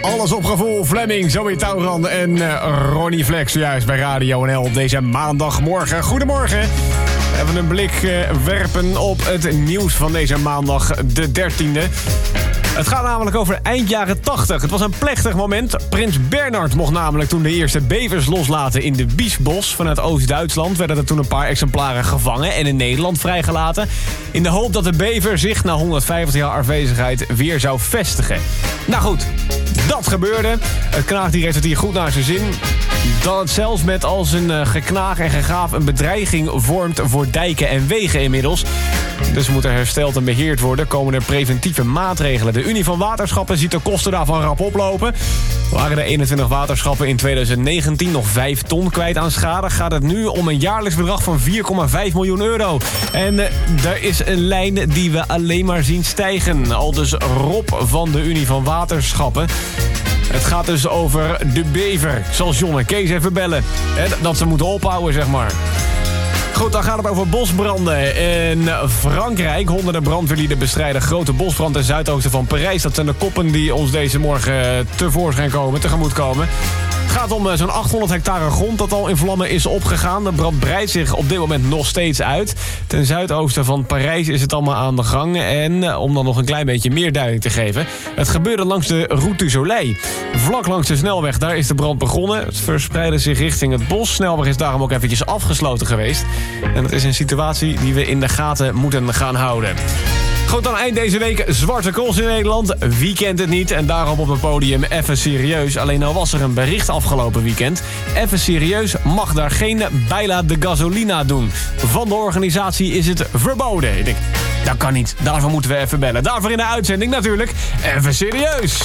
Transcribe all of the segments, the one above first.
Alles op gevoel, Fleming, Zoe Tauran en Ronnie Flex juist bij Radio NL op deze maandagmorgen. Goedemorgen. Even een blik werpen op het nieuws van deze maandag, de 13e. Het gaat namelijk over eind jaren 80. Het was een plechtig moment. Prins Bernhard mocht namelijk toen de eerste bevers loslaten in de Biesbos. Vanuit Oost-Duitsland werden er toen een paar exemplaren gevangen en in Nederland vrijgelaten. In de hoop dat de bever zich na 150 jaar afwezigheid weer zou vestigen. Nou goed, dat gebeurde. Het knaagdier heeft het hier goed naar zijn zin. Dat het zelfs met als een geknaag en gegaaf een bedreiging vormt voor dijken en wegen inmiddels. Dus moet er hersteld en beheerd worden. Komen er preventieve maatregelen. De Unie van Waterschappen ziet de kosten daarvan rap oplopen. Waren er 21 waterschappen in 2019 nog 5 ton kwijt aan schade, gaat het nu om een jaarlijks bedrag van 4,5 miljoen euro. En er is een lijn die we alleen maar zien stijgen. Aldus Rob van de Unie van Waterschappen. Het gaat dus over de bever. Ik zal John en Kees even bellen. Dat ze moeten ophouden, zeg maar. Goed, dan gaat het over bosbranden in Frankrijk. Honderden brandweerlieden bestrijden grote bosbrand ten zuidoosten van Parijs. Dat zijn de koppen die ons deze morgen tegemoet komen. Het gaat om zo'n 800 hectare grond dat al in vlammen is opgegaan. De brand breidt zich op dit moment nog steeds uit. Ten zuidoosten van Parijs is het allemaal aan de gang. En om dan nog een klein beetje meer duiding te geven. Het gebeurde langs de Route du Soleil. Vlak langs de snelweg, daar is de brand begonnen. Het verspreidde zich richting het bos. De snelweg is daarom ook eventjes afgesloten geweest. En het is een situatie die we in de gaten moeten gaan houden. Goed, dan eind deze week Zwarte Cross in Nederland. Wie kent het niet? En daarom op het podium Even Serieus. Alleen al was er een bericht afgelopen weekend. Even Serieus mag daar geen Baila de Gasolina doen. Van de organisatie is het verboden. Ik denk, dat kan niet. Daarvoor moeten we even bellen. Daarvoor in de uitzending natuurlijk Even Serieus.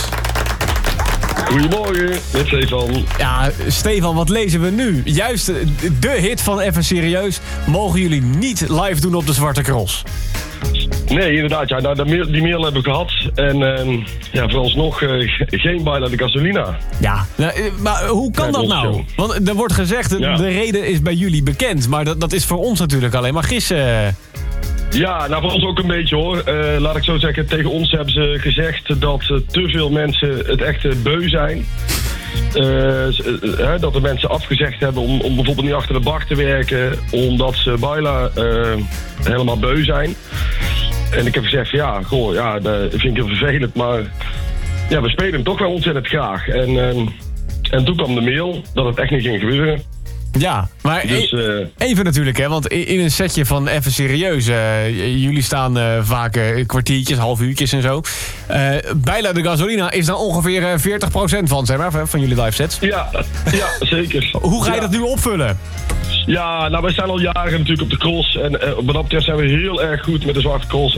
Goedemorgen, met Stefan. Ja, Stefan, wat lezen we nu? Juist de hit van Even Serieus mogen jullie niet live doen op de Zwarte Cross. Nee, inderdaad. Ja, nou, die mail heb ik gehad. En vooralsnog geen Baila de Gasolina. Ja, maar hoe kan dat nou? Want er wordt gezegd, de reden is bij jullie bekend. Maar dat is voor ons natuurlijk alleen maar gissen. Ja, nou voor ons ook een beetje hoor. Laat ik zo zeggen, tegen ons hebben ze gezegd dat te veel mensen het echt beu zijn. Dat de mensen afgezegd hebben om bijvoorbeeld niet achter de bar te werken, omdat ze Baila helemaal beu zijn. En ik heb gezegd, dat vind ik heel vervelend, maar ja, we spelen hem toch wel ontzettend graag. En toen kwam de mail dat het echt niet ging gebeuren. Ja, maar dus, even natuurlijk, hè, want in een setje van Even Serieus, jullie staan vaak kwartiertjes, half uurtjes en zo. Baila de Gasolina is dan ongeveer 40% van jullie live sets. Ja, zeker. Hoe ga je dat nu opvullen? Ja, nou wij staan al jaren natuurlijk op de cross en wat dat betreft zijn we heel erg goed met de Zwarte Cross.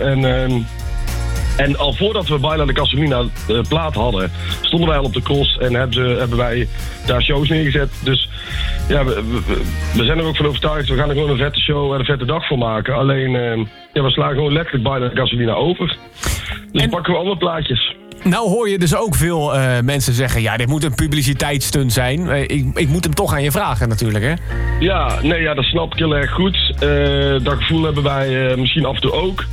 En al voordat we Baila de Gasolina plaat hadden, stonden wij al op de cross en hebben wij daar shows neergezet. Dus ja, we zijn er ook van overtuigd. We gaan er gewoon een vette show en een vette dag voor maken. Alleen, we slaan gewoon letterlijk Baila de Gasolina over. Dus en pakken we andere plaatjes. Nou hoor je dus ook veel mensen zeggen, ja, dit moet een publiciteitsstunt zijn. Ik moet hem toch aan je vragen natuurlijk, hè? Ja, dat snap ik heel erg goed. Dat gevoel hebben wij misschien af en toe ook.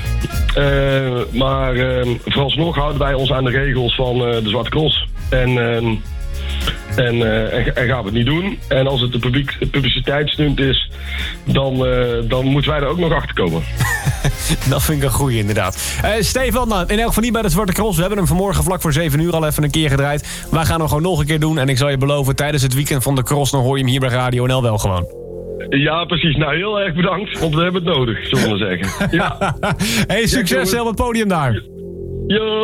Maar vooralsnog houden wij ons aan de regels van de Zwarte Cross. En gaan we het niet doen. En als het een publiciteitsstunt is, dan moeten wij er ook nog achter komen. Dat vind ik een goeie, inderdaad. Stefan, nou, in elk geval niet bij de Zwarte Cross. We hebben hem vanmorgen vlak voor 7 uur al even een keer gedraaid. Wij gaan hem gewoon nog een keer doen. En ik zal je beloven, tijdens het weekend van de Cross, dan hoor je hem hier bij Radio NL wel gewoon. Ja, precies. Nou, heel erg bedankt, want we hebben het nodig, zullen we zeggen. Ja. Hey, succes op het podium daar. Jo.